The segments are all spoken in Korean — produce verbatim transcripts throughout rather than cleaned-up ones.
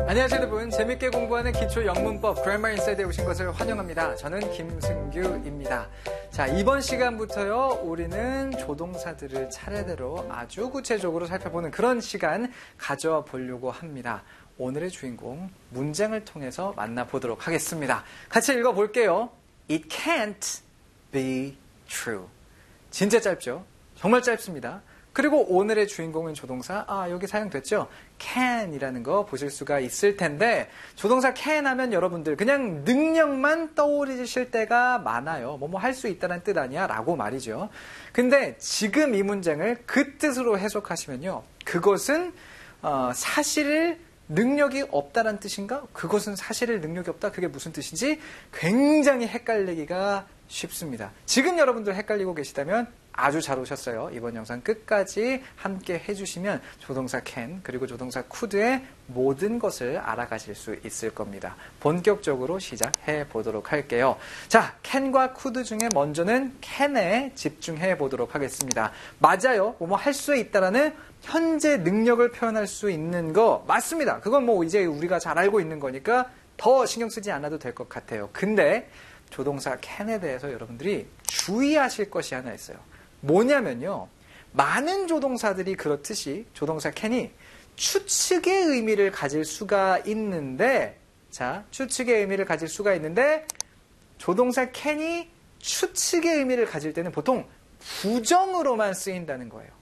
안녕하세요 여러분. 재밌게 공부하는 기초 영문법 Grammar Inside에 오신 것을 환영합니다. 저는 김승규입니다. 자, 이번 시간부터요 우리는 조동사들을 차례대로 아주 구체적으로 살펴보는 그런 시간 가져와 보려고 합니다. 오늘의 주인공 문장을 통해서 만나보도록 하겠습니다. 같이 읽어볼게요. It can't be true. 진짜 짧죠? 정말 짧습니다. 그리고 오늘의 주인공은 조동사, 아 여기 사용됐죠? can이라는 거 보실 수가 있을 텐데 조동사 can 하면 여러분들 그냥 능력만 떠오르실 때가 많아요. 뭐뭐 할 수 있다는 뜻 아니야? 라고 말이죠. 근데 지금 이 문장을 그 뜻으로 해석하시면요. 그것은 어, 사실을 능력이 없다는 뜻인가? 그것은 사실을 능력이 없다? 그게 무슨 뜻인지 굉장히 헷갈리기가 쉽습니다. 지금 여러분들 헷갈리고 계시다면 아주 잘 오셨어요. 이번 영상 끝까지 함께 해주시면 조동사 can 그리고 조동사 could의 모든 것을 알아가실 수 있을 겁니다. 본격적으로 시작해 보도록 할게요. 자, can과 could 중에 먼저는 can에 집중해 보도록 하겠습니다. 맞아요. 뭐뭐 할 수 있다라는 현재 능력을 표현할 수 있는 거 맞습니다. 그건 뭐 이제 우리가 잘 알고 있는 거니까 더 신경 쓰지 않아도 될 것 같아요. 근데 조동사 can에 대해서 여러분들이 주의하실 것이 하나 있어요. 뭐냐면요. 많은 조동사들이 그렇듯이 조동사 can이 추측의 의미를 가질 수가 있는데 자, 추측의 의미를 가질 수가 있는데 조동사 can이 추측의 의미를 가질 때는 보통 부정으로만 쓰인다는 거예요.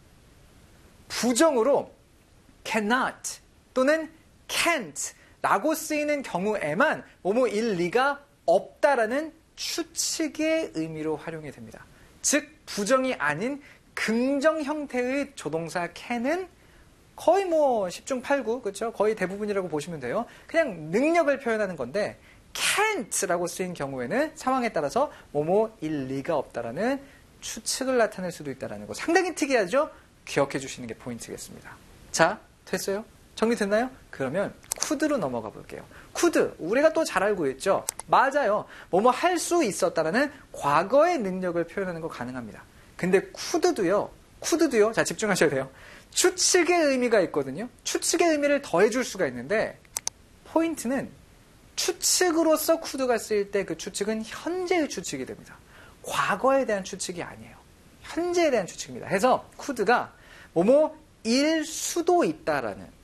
부정으로 cannot 또는 can't 라고 쓰이는 경우에만 뭐뭐일 리가 없다라는 추측의 의미로 활용이 됩니다. 즉 부정이 아닌 긍정 형태의 조동사 can은 거의 뭐 십 중 팔 구 그렇죠? 거의 대부분이라고 보시면 돼요. 그냥 능력을 표현하는 건데 can't라고 쓰인 경우에는 상황에 따라서 뭐뭐일 리가 없다라는 추측을 나타낼 수도 있다는 거 상당히 특이하죠? 기억해 주시는 게 포인트겠습니다. 자, 됐어요? 정리됐나요? 그러면 could로 넘어가 볼게요. could, 우리가 또 잘 알고 있죠? 맞아요. 뭐뭐 할 수 있었다라는 과거의 능력을 표현하는 거 가능합니다. 근데 could도요, could도요, 자, 집중하셔야 돼요. 추측의 의미가 있거든요. 추측의 의미를 더해줄 수가 있는데, 포인트는 추측으로서 could가 쓰일 때 그 추측은 현재의 추측이 됩니다. 과거에 대한 추측이 아니에요. 현재에 대한 추측입니다. 해서 could가 뭐뭐일 수도 있다라는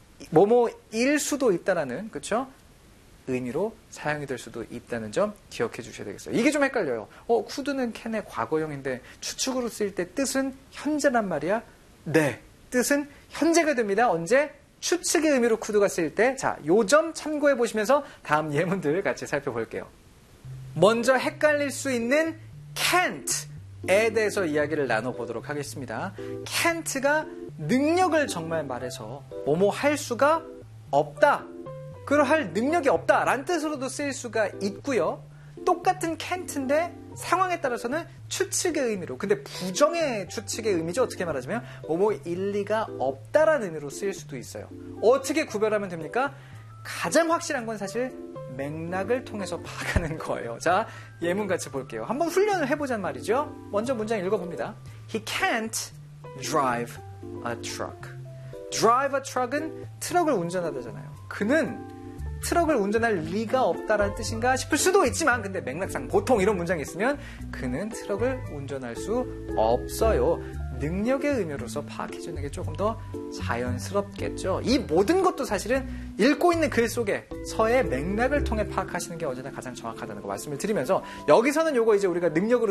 뭐뭐일 수도 있다라는 그쵸? 의미로 사용이 될 수도 있다는 점 기억해 주셔야 되겠어요. 이게 좀 헷갈려요. 어, could는 can의 과거형인데 추측으로 쓰일 때 뜻은 현재란 말이야? 네. 뜻은 현재가 됩니다. 언제? 추측의 의미로 could가 쓰일 때. 자, 요 점 참고해 보시면서 다음 예문들 같이 살펴볼게요. 먼저 헷갈릴 수 있는 can't에 대해서 이야기를 나눠보도록 하겠습니다. can't가 능력을 정말 말해서 뭐뭐 할 수가 없다. 그럴 능력이 없다 라는 뜻으로도 쓰일 수가 있고요. 똑같은 can't인데 상황에 따라서는 추측의 의미로 근데 부정의 추측의 의미죠. 어떻게 말하자면 뭐뭐 일리가 없다라는 의미로 쓰일 수도 있어요. 어떻게 구별하면 됩니까? 가장 확실한 건 사실 맥락을 통해서 파악하는 거예요. 자, 예문 같이 볼게요. 한번 훈련을 해보자는 말이죠. 먼저 문장 읽어봅니다. He can't drive a truck. drive a truck은 트럭을 운전하다잖아요. 그는 트럭을 운전할 리가 없다라는 뜻인가 싶을 수도 있지만 근데 맥락상 보통 이런 문장이 있으면 그는 트럭을 운전할 수 없어요. 능력의 의미로서 파악해주는 게 조금 더 자연스럽겠죠. 이 모든 것도 사실은 읽고 있는 글 속에서의 맥락을 통해 파악하시는 게 언제나 가장 정확하다는 거 말씀을 드리면서 여기서는 요거 이제 우리가 능력으로